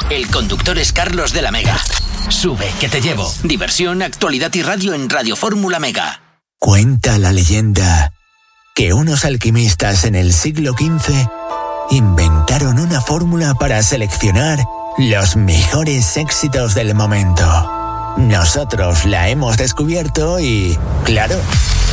El conductor es Carlos de la Mega. Sube, que te llevo. Diversión, actualidad y radio en Radio Fórmula Mega. Cuenta la leyenda que unos alquimistas en el siglo XV inventaron una fórmula para seleccionar los mejores éxitos del momento. Nosotros la hemos descubierto y, claro,